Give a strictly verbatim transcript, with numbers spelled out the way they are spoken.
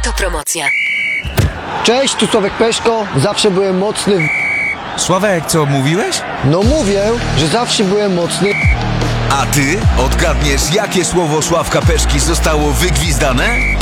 Autopromocja. Cześć, tu Sławek Peszko. Zawsze byłem mocny w... Sławek, co mówiłeś? No mówię, że zawsze byłem mocny. A ty odgadniesz, jakie słowo Sławka Peszki zostało wygwizdane?